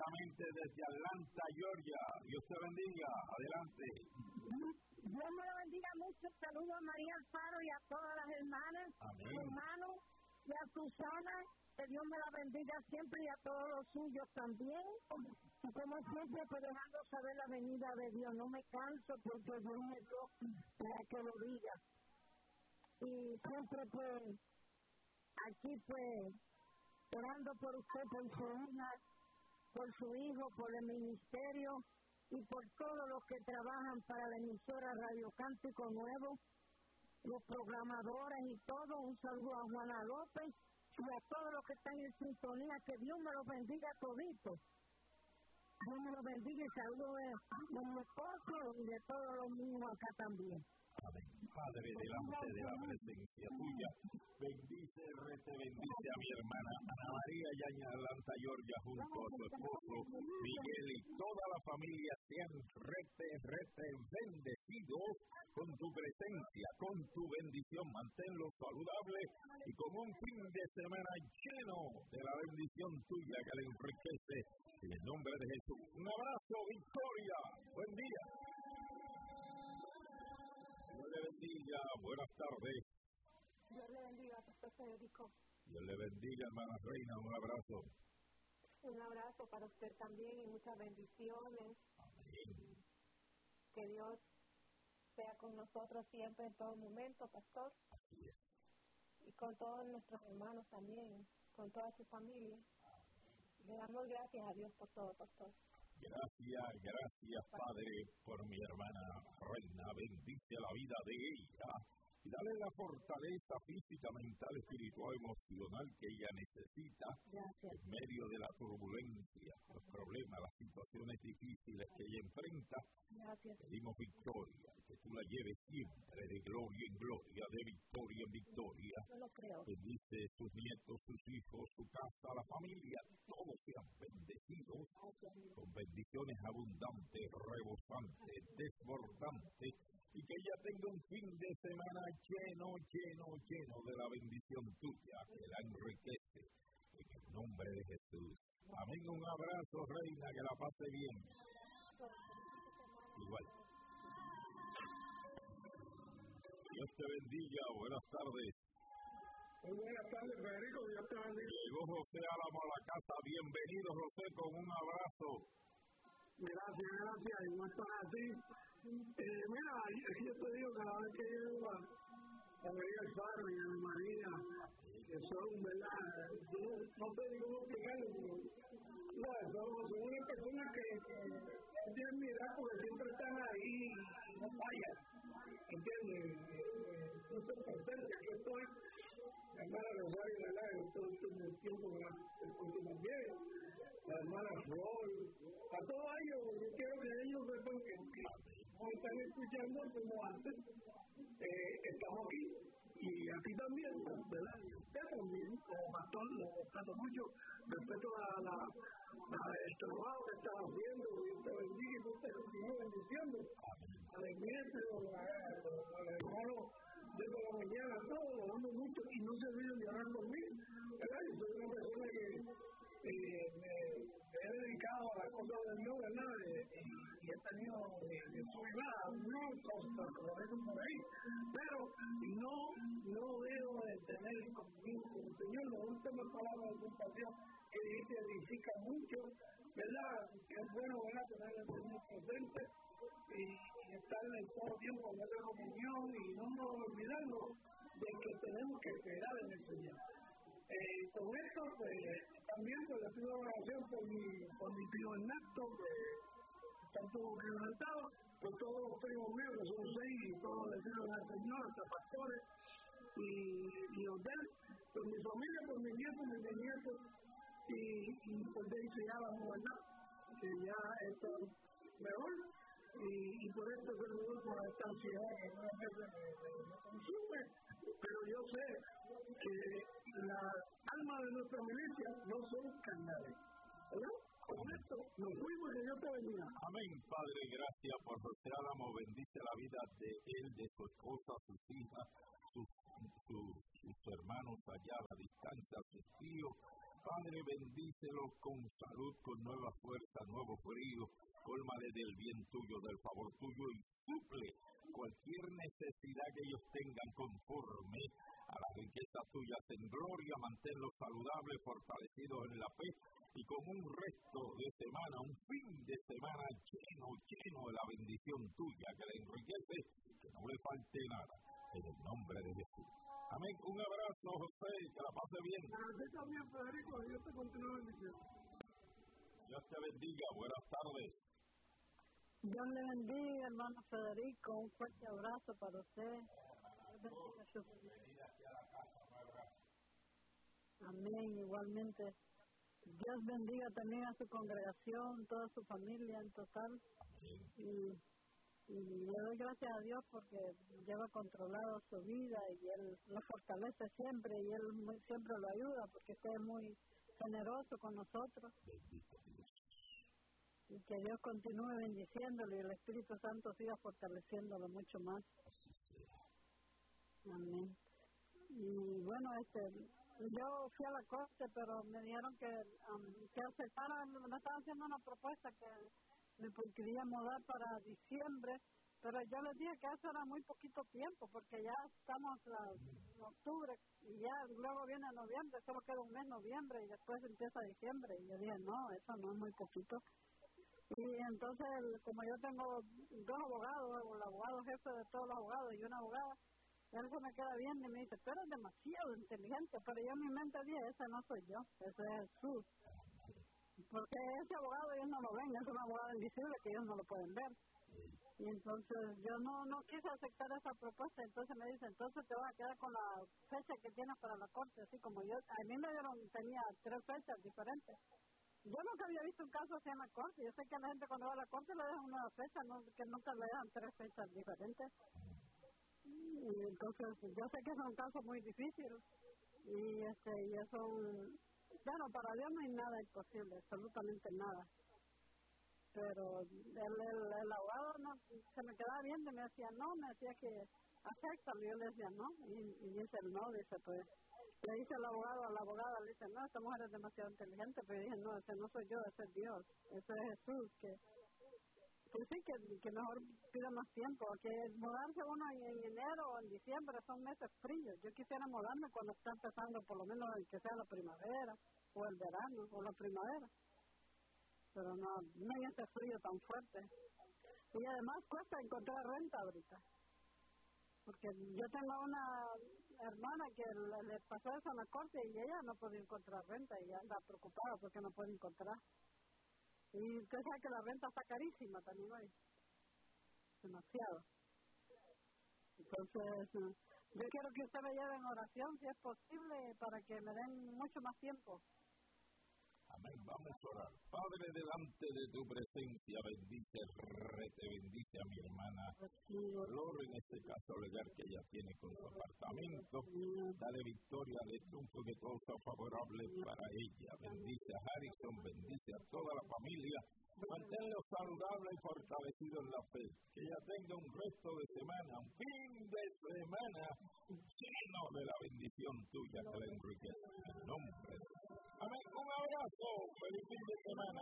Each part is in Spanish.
directamente desde Atlanta, Georgia. Dios te bendiga. Adelante. Dios me lo bendiga mucho. Saludos a María Alfaro y a todas las hermanas, hermanos, y a Susana. Que Dios me la bendiga siempre y a todos los suyos también. Y como siempre, pues dejando saber la venida de Dios. No me canso porque Dios me dio para que lo diga. Y siempre, pues, aquí, pues, orando por usted, por su hija, por su hijo, por el ministerio y por todos los que trabajan para la emisora Radio Cántico Nuevo, los programadores y todo. Un saludo a Juana López y a todos los que están en sintonía. Que Dios me los bendiga toditos. Dios me los bendiga y saludo de mi esposo y de todos los míos acá también. Amén. Padre, delante de la presencia tuya, bendice, bendice a mi hermana Ana María allá en Atlanta, Georgia, junto a su esposo Miguel y toda la familia sean bendecidos con tu presencia, con tu bendición. Manténlos saludables y con un fin de semana lleno de la bendición tuya que le enriquece. En el nombre de Jesús. Un abrazo, Victoria. Buen día. Dios le bendiga, buenas tardes. Dios le bendiga, Pastor Federico. Dios le bendiga, hermana Reina, un abrazo. Un abrazo para usted también y muchas bendiciones. Amén. Que Dios sea con nosotros siempre en todo momento, Pastor. Así es. Y con todos nuestros hermanos también, con toda su familia. Le damos gracias a Dios por todo, Pastor. Gracias, Padre, por mi hermana Reina. Bendice la vida de ella y dale la fortaleza física, mental, espiritual, emocional que ella necesita. Gracias. En medio de la turbulencia, los problemas, las situaciones difíciles que ella enfrenta. Gracias. Pedimos victoria, que tú la lleves siempre de gloria en gloria, de victoria en victoria. Yo lo creo. Bendice sus nietos, sus hijos, su casa, la familia, todos sean bendecidos con bendiciones abundantes, rebosantes, desbordantes, y que ella tenga un fin de semana lleno de la bendición tuya, que la enriquece, en el nombre de Jesús. Amén, un abrazo, Reina, que la pase bien. Igual. Dios te bendiga, buenas tardes. Muy buenas tardes, Federico, Dios te bendiga. Llegó José Álamo a la casa, bienvenido, José, con un abrazo. Gracias, y no estás así. Mira, yo te digo, cada vez que llego a María Alfaro y a mi María, que son, ¿verdad? Yo no te digo cómo explicarlo, pero son unas personas que tienen mirar porque siempre están ahí y no fallan, ¿entiendes? No se presenta, que esto es la hermana Rosario, ¿verdad? Todo el tiempo que también, la hermana Flor, a todos ellos, yo quiero que ellos sepan que no están escuchando como antes, estamos aquí, y aquí también, ¿verdad? Y usted también, como pastor, lo respeto mucho, respeto el trabajo que estás haciendo, y te bendiga y te continúe bendiciendo, al iglesia, al hermano, desde la mañana, todos lo amo mucho, y no se olviden de orar por mí, ¿verdad? Yo soy una persona que me he dedicado a las cosas de Dios, ¿verdad? Y he tenido de su edad, no cosas, lo dejo por ahí, pero no dejo de tener conmigo con el Señor. Las últimas palabras de compasión que dice edifica mucho, ¿verdad? Que es bueno, ¿verdad? Tener el Señor presente y estar en todo tiempo con esa comunión y no olvidarnos de que tenemos que esperar en el Señor. Con esto, pues, también pues, le pido oración por mi tío Ernesto, que está un poco quebrantado, por todos los primos míos, que son 6, y todos les pido al Señor, hasta pastores, y Odel, por mi familia, por mis nietos, mis bisnietos, y por Daisy Álamo, ¿verdad? Que ya esto es mejor, y por esto que me por esta ansiedad que muchas veces me consume, pero yo sé que las almas de nuestra milicia no son carnales, ¿verdad? Con esto nos fuimos y Dios te bendiga. Amén, Padre, gracias por José Álamo, bendice la vida de él, de su esposa, sus hijas, sus hermanos allá a la distancia, sus tíos. Padre, bendícelos con salud, con nueva fuerza, nuevo frío, cólmale del bien tuyo, del favor tuyo y suple cualquier necesidad que ellos tengan conforme a las riquezas tuyas en gloria. Manténlos saludables, fortalecidos en la fe y con un resto de semana, un fin de semana lleno de la bendición tuya que le enriquece, que no le falte nada, en el nombre de Jesús. Amén. Un abrazo, José, que la pase bien. Gracias también, Federico, Dios te continúe bendiciendo. Dios te bendiga, buenas tardes. Dios le bendiga, hermano Federico, un fuerte abrazo para usted. Bienvenida aquí a la casa, un abrazo. Amén, igualmente. Dios bendiga también a su congregación, toda su familia en total. Y le doy gracias a Dios porque lleva controlado su vida y Él lo fortalece siempre y Él siempre lo ayuda porque usted es muy generoso con nosotros. Y que Dios continúe bendiciéndolo y el Espíritu Santo siga fortaleciéndolo mucho más. Amén. Y bueno, yo fui a la corte, pero me dijeron que aceptaran, me estaban haciendo una propuesta que me quería mudar para diciembre, pero yo les dije que eso era muy poquito tiempo, porque ya estamos en octubre y ya luego viene noviembre, solo queda un mes noviembre y después empieza diciembre. Y yo dije, no, eso no es muy poquito. Y entonces, como yo tengo dos abogados, el abogado jefe de todos los abogados y una abogada, él se me queda bien y me dice, tú eres demasiado inteligente, pero yo en mi mente dije, ese no soy yo, ese es Jesús. Porque ese abogado ellos no lo ven, es un abogado invisible que ellos no lo pueden ver. Y entonces yo no quise aceptar esa propuesta, entonces me dice, entonces te vas a quedar con la fecha que tienes para la corte, así como yo, a mí me dieron, tenía 3 fechas diferentes. Yo nunca había visto un caso así en la corte, yo sé que a la gente cuando va a la corte le dejan una fecha, no, que nunca le dejan 3 fechas diferentes. Y entonces yo sé que son casos muy difíciles y eso, bueno, para Dios no hay nada imposible, absolutamente nada. Pero el abogado no, se me quedaba viendo y me decía no, me decía que acéptalo, y yo le decía no, y dice no, dice pues, le dice el abogado a la abogada, le dice no, esta mujer es demasiado inteligente, pero yo dije no, ese no soy yo, ese es Dios, ese es Jesús, que sí, que mejor pida más tiempo, que mudarse uno en enero o en diciembre son meses fríos. Yo quisiera mudarme cuando está empezando, por lo menos que sea la primavera, o el verano, o la primavera. Pero no hay ese frío tan fuerte. Y además cuesta encontrar renta ahorita. Porque yo tengo una hermana que le pasó eso en la corte y ella no puede encontrar renta y anda preocupada porque no puede encontrar. Y usted sabe que la renta está carísima también hoy. Demasiado. Entonces, yo quiero que usted me lleve en oración, si es posible, para que me den mucho más tiempo. Amén. Vamos a orar. Padre, delante de tu presencia, bendice, te bendice a mi hermana Flor, en este caso legal que ella tiene con su apartamento. Dale victoria, de triunfo, que todo sea favorable para ella. Bendice a Harrison, bendice a toda la familia. Manténlo saludable y fortalecido en la fe. Que ella tenga un resto de semana, un fin de semana lleno de la bendición tuya que le enriquece. En el nombre de Jesús. Amén. Un abrazo. Feliz fin de semana.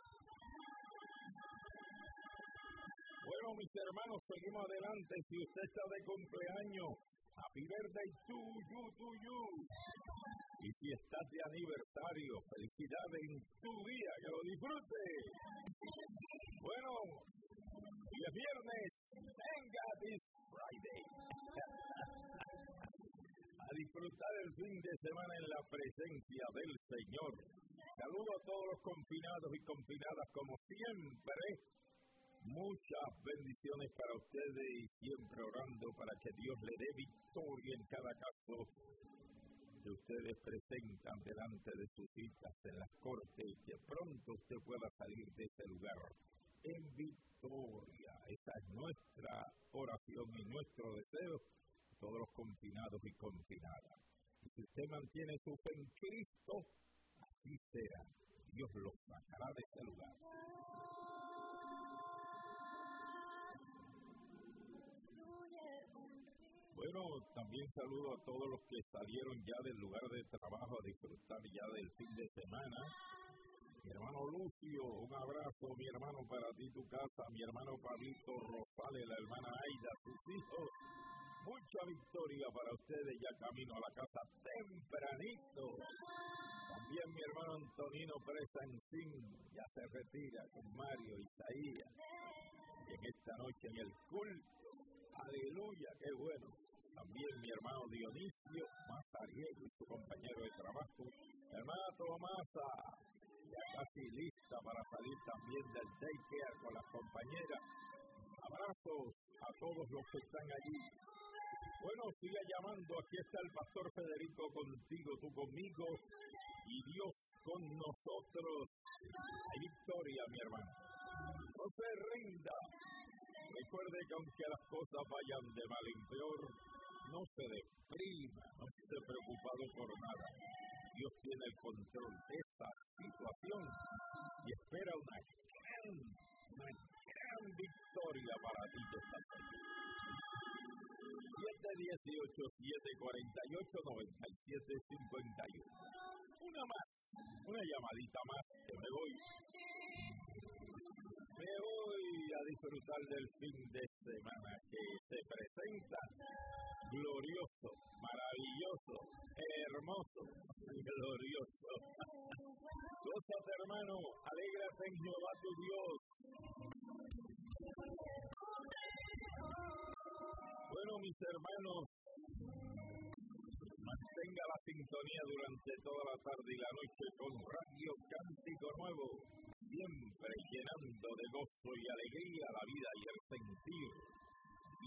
Bueno, mis hermanos, seguimos adelante. Si usted está de cumpleaños, happy birthday to you. Y si estás de aniversario, felicidades en tu día, que lo disfrute. Bueno, y es viernes, venga this Friday. A disfrutar el fin de semana en la presencia del Señor. Saludo a todos los confinados y confinadas como siempre. Muchas bendiciones para ustedes y siempre orando para que Dios le dé victoria en cada caso que ustedes presentan delante de sus citas en las cortes y que pronto usted pueda salir de ese lugar en victoria. Esa es nuestra oración y nuestro deseo, todos los confinados y confinadas. Y si usted mantiene su fe en Cristo, así será. Dios los sacará de ese lugar. Bueno, también saludo a todos los que salieron ya del lugar de trabajo a disfrutar ya del fin de semana. Mi hermano Lucio, un abrazo, mi hermano, para ti, tu casa, mi hermano Pablito Rosales, la hermana Aida, sus hijos. Mucha victoria para ustedes, ya camino a la casa tempranito. También mi hermano Antonino Presa Encín, ya se retira con Mario Isaías. Y en esta noche en el culto, aleluya, qué bueno. También mi hermano Dionisio Mazariego y su compañero de trabajo. Mi hermana Tomasa, ya casi lista para salir también del daycare con las compañeras. Abrazos a todos los que están allí. Bueno, siga llamando, aquí está el pastor Federico contigo, tú conmigo y Dios con nosotros. Hay victoria, mi hermano. No se rinda. Recuerde que aunque las cosas vayan de mal en peor, no se deprima, no esté preocupado por nada. Dios tiene el control de esta situación y espera una gran victoria para ti que estás aquí. 718-748-9751. Una más, una llamadita más que me voy. Me voy a disfrutar del fin de semana que se presenta glorioso, maravilloso, hermoso, glorioso. Gózate, hermano, alégrate en Jehová tu Dios. Bueno, mis hermanos, mantenga la sintonía durante toda la tarde y la noche con Radio Cántico Nuevo, siempre llenando de gozo y alegría la vida y el sentir